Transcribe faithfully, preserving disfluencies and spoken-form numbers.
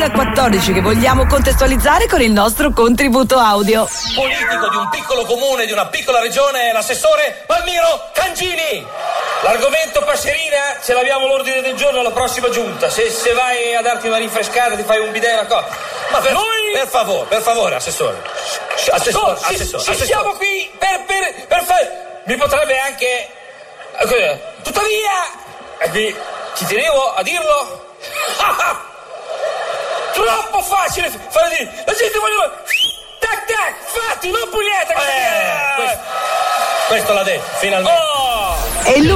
duemilaquattordici che vogliamo contestualizzare con il nostro contributo audio. Politico di un piccolo comune, di una piccola regione, l'assessore Palmiro Cangini. L'argomento passerina ce l'abbiamo all'ordine del giorno alla prossima giunta. Se, se vai a darti una rinfrescata, ti fai un bidet, una cosa. Ma per, Noi... per favore, per favore, assessore. Assessore, no, ci, assessore, ci assessore. siamo qui per, per, per fare. Mi potrebbe anche. Tuttavia, eh, ci tenevo a dirlo. Troppo facile fare di. La gente vuole. Tac tac, fatti, non puglietta. Eh, questo, questo l'ha detto, finalmente. Oh! E lui